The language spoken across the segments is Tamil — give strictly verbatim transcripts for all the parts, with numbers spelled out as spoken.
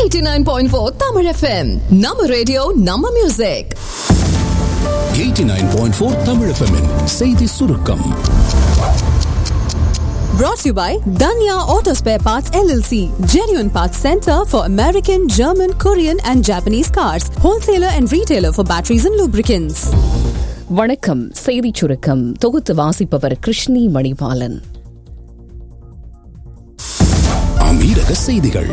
eighty-nine point four Tamil F M. Nama radio, Nama music. eighty-nine point four Tamil F M -இன் செய்தி சுருக்கம். Brought to you by Danya Auto Spare Parts L L C, genuine parts center for American, German, Korean and Japanese cars, wholesaler and retailer for batteries and lubricants. வணக்கம். செய்தி சுருக்கம் தொகுத்து வாசிப்பவர் கிருஷ்ணி மணிபாலன். அமீரக செய்திகள்.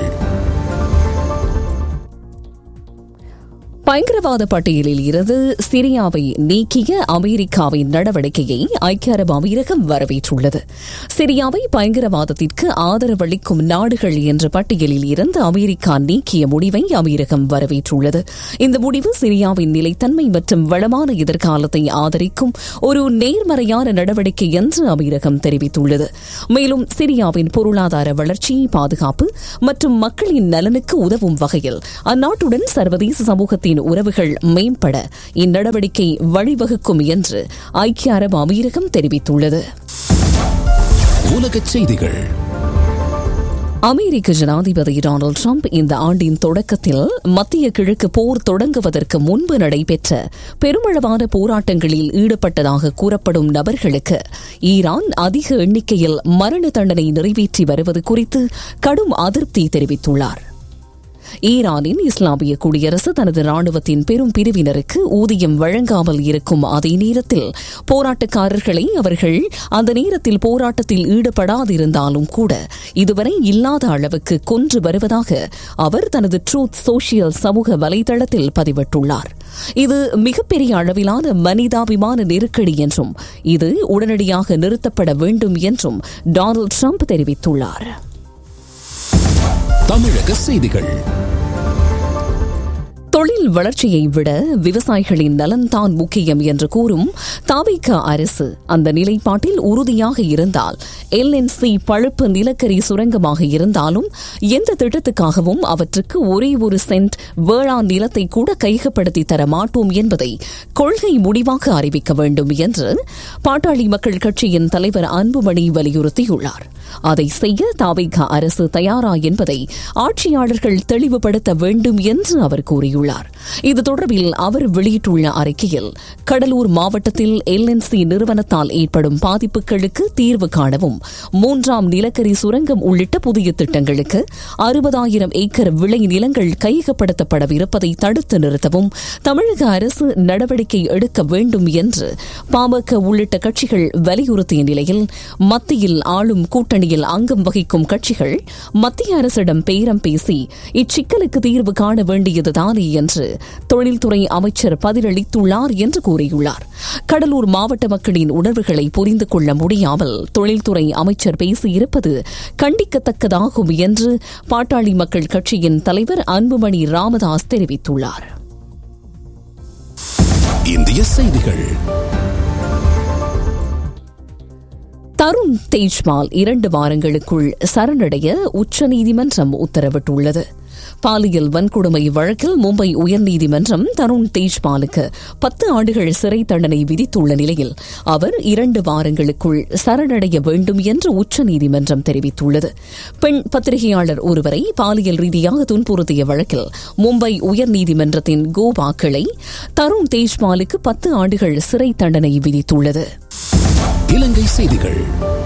பயங்கரவாத பட்டியலில் இருந்து சிரியாவை நீக்கிய அமெரிக்காவின் நடவடிக்கையை ஐக்கிய அரபு அமீரகம் வரவேற்றுள்ளது. சிரியாவை பயங்கரவாதத்திற்கு ஆதரவளிக்கும் நாடுகள் என்ற பட்டியலில் இருந்து அமெரிக்கா நீக்கிய முடிவை அமீரகம் வரவேற்றுள்ளது. இந்த முடிவு சிரியாவின் நிலைத்தன்மை மற்றும் வளமான எதிர்காலத்தை ஆதரிக்கும் ஒரு நேர்மறையான நடவடிக்கை என்று அமீரகம் தெரிவித்துள்ளது. மேலும் சிரியாவின் பொருளாதார வளர்ச்சி, பாதுகாப்பு மற்றும் மக்களின் நலனுக்கு உதவும் வகையில் அந்நாட்டுடன் சர்வதேச சமூகத்தின் உறவுகள் மேம்பட இந்நடவடிக்கை வழிவகுக்கும் என்று ஐக்கிய அரபு அமீரகம் தெரிவித்துள்ளது. உலகச் செய்திகள். அமெரிக்க ஜனாதிபதி டொனால்டு டிரம்ப் இந்த ஆண்டின் தொடக்கத்தில் மத்திய கிழக்கு போர் தொடங்குவதற்கு முன்பு நடைபெற்ற பெருமளவான போராட்டங்களில் ஈடுபட்டதாக கூறப்படும் நபர்களுக்கு ஈரான் அதிக எண்ணிக்கையில் மரண தண்டனை நிறைவேற்றி வருவது குறித்து கடும் அதிருப்தி தெரிவித்துள்ளார். ஈரானின் இஸ்லாமிய குடியரசு தனது ராணுவத்தின் பெரும் பிரிவினருக்கு ஊதியம் வழங்காமல் இருக்கும் அதே நேரத்தில் போராட்டக்காரர்களை அவர்கள் அந்த நேரத்தில் போராட்டத்தில் ஈடுபடாதிருந்தாலும் கூட இதுவரை இல்லாத அளவுக்கு கொன்று வருவதாக அவர் தனது ட்ரூத் சோஷியல் சமூக வலைதளத்தில் பதிவிட்டுள்ளார். இது மிகப்பெரிய அளவிலான மனிதாபிமான நெருக்கடி என்றும் இது உடனடியாக நிறுத்தப்பட வேண்டும் என்றும் டொனால்டு டிரம்ப் தெரிவித்துள்ளார். தமிழக செய்திகள். தொழில் வளர்ச்சியை விட விவசாயிகளின் நலன்தான் முக்கியம் என்று கூறும் தாவேகா அரசு அந்த நிலைப்பாட்டில் உறுதியாக இருந்தால் எல்என்சி பழுப்பு நிலக்கரி சுரங்கமாக இருந்தாலும் எந்த திட்டத்துக்காகவும் அவற்றுக்கு ஒரே ஒரு சென்ட் வேளாண் நிலத்தை கூட கையகப்படுத்தி தர மாட்டோம் என்பதை கொள்கை முடிவாக அறிவிக்க வேண்டும் என்று பாட்டாளி மக்கள் கட்சியின் தலைவர் அன்புமணி வலியுறுத்தியுள்ளார். அதை செய்ய தாவேகா அரசு தயாரா என்பதை ஆட்சியாளர்கள் தெளிவுபடுத்த வேண்டும் என்று அவர் கூறியுள்ளார். இது தொடர்பில் அவர் வெளியிட்டுள்ள அறிக்கையில் கடலூர் மாவட்டத்தில் எல்என்சி நிறுவனத்தால் ஏற்படும் பாதிப்புகளுக்கு தீர்வு காணவும் மூன்றாம் நிலக்கரி சுரங்கம் உள்ளிட்ட புதிய திட்டங்களுக்கு அறுபதாயிரம் ஏக்கர் விளை நிலங்கள் கையகப்படுத்தப்படவிருப்பதை தடுத்து நிறுத்தவும் தமிழக அரசு நடவடிக்கை எடுக்க வேண்டும் என்று பாமக உள்ளிட்ட கட்சிகள் வலியுறுத்திய நிலையில் மத்தியில் ஆளும் கூட்டணியில் அங்கம் வகிக்கும் கட்சிகள் மத்திய அரசிடம் பேரம் பேசி இச்சிக்கலுக்கு தீர்வு காண வேண்டியதுதானே என்று தொழில்துறை அமைச்சர் பதிலளித்துள்ளார் என்று கூறியுள்ளார். கடலூர் மாவட்ட மக்களின் உணர்வுகளை புரிந்து கொள்ள முடியாமல் தொழில்துறை அமைச்சர் பேசியிருப்பது கண்டிக்கத்தக்கதாகும் என்று பாட்டாளி மக்கள் கட்சியின் தலைவர் அன்புமணி ராமதாஸ் தெரிவித்துள்ளார். இந்திய செய்திகள். தருண் தேஜ்பால் இரண்டு வாரங்களுக்குள் சரணடைய உச்சநீதிமன்றம் உத்தரவிட்டுள்ளது. பாலியல் வன்கொடுமை வழக்கில் மும்பை உயர்நீதிமன்றம் தருண் தேஜ்பாலுக்கு பத்து ஆண்டுகள் சிறை தண்டனை விதித்துள்ள நிலையில் அவர் இரண்டு வாரங்களுக்குள் சரணடைய வேண்டும் என்று உச்சநீதிமன்றம் தெரிவித்துள்ளது. பெண் பத்திரிகையாளர் ஒருவரை பாலியல் ரீதியாக துன்புறுத்திய வழக்கில் மும்பை உயர்நீதிமன்றத்தின் கோவா கிளை தருண் தேஜ்பாலுக்கு பத்து ஆண்டுகள் சிறை தண்டனை விதித்துள்ளது. இலங்கை செய்திகள்.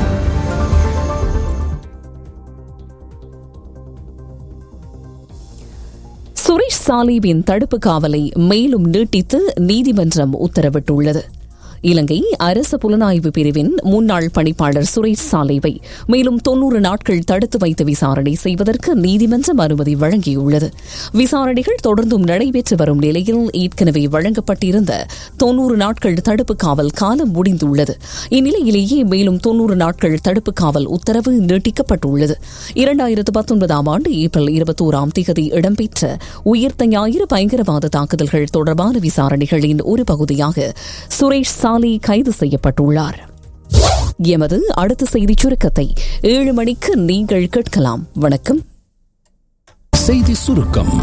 சுரேஷ் சாலிவின் தடுப்பு காவலை மேலும் நீட்டித்து நீதிமன்றம் உத்தரவிட்டுள்ளது. இலங்கை அரசு புலனாய்வு பிரிவின் முன்னாள் பணிப்பாளர் சுரேஷ் சாலிவை மேலும் தொன்னூறு நாட்கள் தடுத்து வைத்து விசாரணை செய்வதற்கு நீதிமன்றம் அனுமதி வழங்கியுள்ளது. விசாரணைகள் தொடர்ந்தும் நடைபெற்று வரும் நிலையில் ஏற்கனவே வழங்கப்பட்டிருந்த தொன்னூறு நாட்கள் தடுப்பு காவல் காலம் முடிந்துள்ளது. இந்நிலையிலேயே மேலும் தொன்னூறு நாட்கள் தடுப்பு காவல் உத்தரவு நீட்டிக்கப்பட்டுள்ளது. இரண்டாயிரத்து பத்தொன்பதாம் ஆண்டு ஏப்ரல் இருபத்தோராம் தேதி இடம்பெற்ற உயிர்த்த ஞாயிறு பயங்கரவாத தாக்குதல்கள் தொடர்பான விசாரணைகளின் ஒரு பகுதியாக சுரேஷ் சாலி கைது செய்யப்பட்டுள்ளார். எமது அடுத்த செய்தி சுருக்கத்தை ஏழு மணிக்கு நீங்கள் கேட்கலாம். வணக்கம். செய்தி சுருக்கம்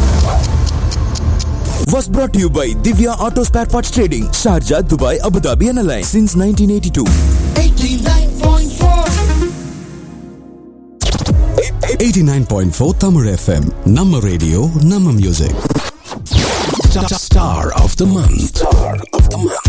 was brought to you by Divya Auto Spare Parts Trading, Sharjah, Dubai, Abu Dhabi and Alliance since nineteen eighty-two. eighty-nine point four eighty-nine point four Tamil F M. Namma radio, Namma music. Star of the month. Star of the month.